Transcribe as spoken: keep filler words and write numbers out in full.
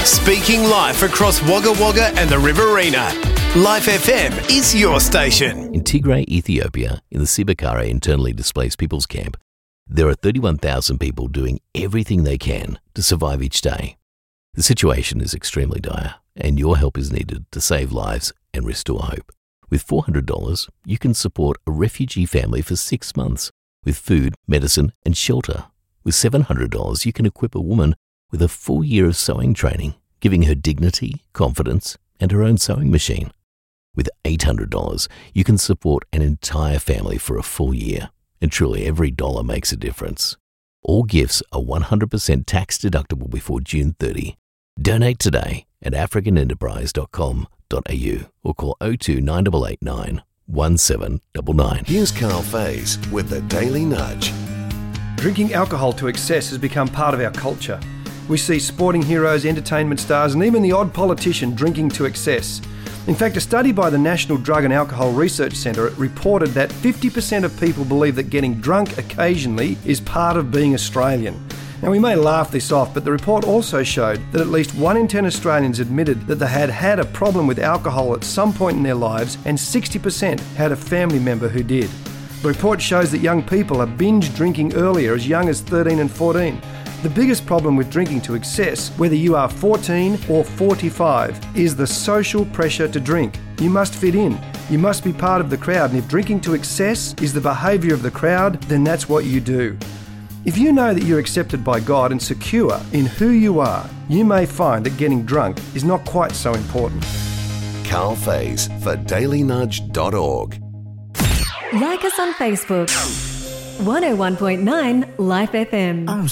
Speaking live across Wagga Wagga and the Riverina. Life F M is your station. In Tigray, Ethiopia, in the Sibakara internally displaced people's camp, there are thirty-one thousand people doing everything they can to survive each day. The situation is extremely dire, and your help is needed to save lives and restore hope. With four hundred dollars, you can support a refugee family for six months with food, medicine, and shelter. With seven hundred dollars, you can equip a woman with a full year of sewing training, giving her dignity, confidence, and her own sewing machine. With eight hundred dollars, you can support an entire family for a full year. And truly, every dollar makes a difference. All gifts are one hundred percent tax deductible before June thirtieth. Donate today at african enterprise dot com dot a u or call oh two nine eight eight nine one seven nine nine. Here's Carl Faze with the Daily Nudge. Drinking alcohol to excess has become part of our culture. We see sporting heroes, entertainment stars, and even the odd politician drinking to excess. In fact, a study by the National Drug and Alcohol Research Centre reported that fifty percent of people believe that getting drunk occasionally is part of being Australian. Now, we may laugh this off, but the report also showed that at least one in ten Australians admitted that they had had a problem with alcohol at some point in their lives, and sixty percent had a family member who did. The report shows that young people are binge drinking earlier, as young as thirteen and fourteen. The biggest problem with drinking to excess, whether you are fourteen or forty-five, is the social pressure to drink. You must fit in. You must be part of the crowd, and if drinking to excess is the behaviour of the crowd, then that's what you do. If you know that you're accepted by God and secure in who you are, you may find that getting drunk is not quite so important. Carl Faze for daily nudge dot org. Like us on Facebook. one oh one point nine Life F M.